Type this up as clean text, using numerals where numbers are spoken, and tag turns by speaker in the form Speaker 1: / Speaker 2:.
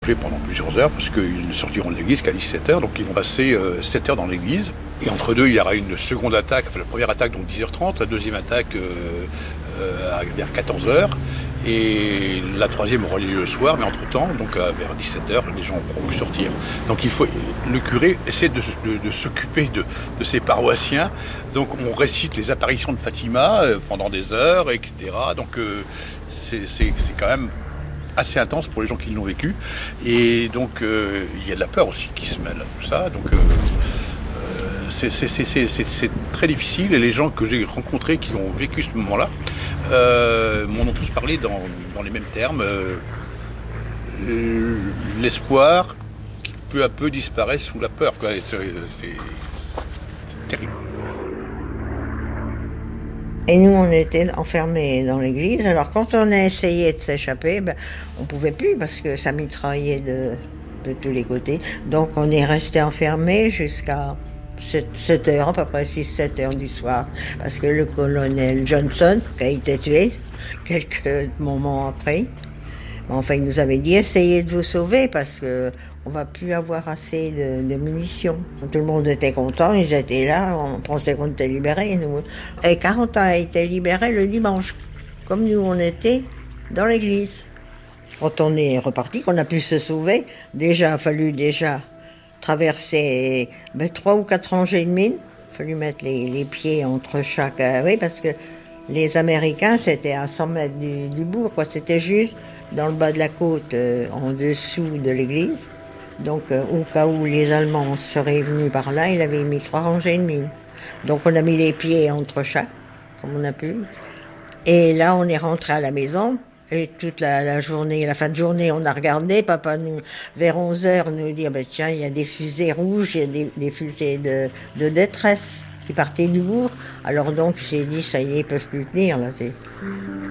Speaker 1: bouger pendant plusieurs heures parce qu'ils ne sortiront de l'église qu'à 17h, donc ils vont passer 7 heures dans l'église. Et entre deux, il y aura une seconde attaque, enfin la première attaque donc 10h30, la deuxième attaque vers 14h, et la troisième aura lieu le soir, mais entre-temps, donc vers 17h, les gens pourront plus sortir. Donc le curé essaie de s'occuper de ses paroissiens, donc on récite les apparitions de Fatima pendant des heures, etc. Donc c'est quand même assez intense pour les gens qui l'ont vécu, et donc il y a de la peur aussi qui se mêle à tout ça, donc c'est très difficile, et les gens que j'ai rencontrés qui ont vécu ce moment-là m'en ont tous parlé dans les mêmes termes. L'espoir qui peu à peu disparaît sous la peur, quoi. C'est terrible.
Speaker 2: Et nous, on était enfermés dans l'église. Alors, quand on a essayé de s'échapper, on ne pouvait plus parce que ça mitraillait de tous les côtés. Donc, on est resté enfermés jusqu'à 7 heures, à peu près 6-7 heures du soir. Parce que le colonel Johnson, qui a été tué quelques moments après, enfin, il nous avait dit, essayez de vous sauver parce que on va plus avoir assez de munitions. Tout le monde était content, ils étaient là, on pensait qu'on était libérés, nous. Et 40 ans a été libéré le dimanche, comme nous on était dans l'église. Quand on est reparti, qu'on a pu se sauver, il a fallu traverser 3 ou 4 rangées de mines. Il a fallu mettre les pieds entre chaque... oui, parce que les Américains, c'était à 100 mètres du bourg, quoi. C'était juste dans le bas de la côte, en dessous de l'église. Donc, au cas où les Allemands seraient venus par là, il avait mis 3 rangées de mines. Donc, on a mis les pieds entre chaque, comme on a pu. Et là, on est rentré à la maison. Et toute la journée, la fin de journée, on a regardé. Papa, vers 11h, nous dit, tiens, il y a des fusées rouges, il y a des fusées de détresse qui partaient du bourg. Alors donc, j'ai dit, ça y est, ils peuvent plus tenir, là.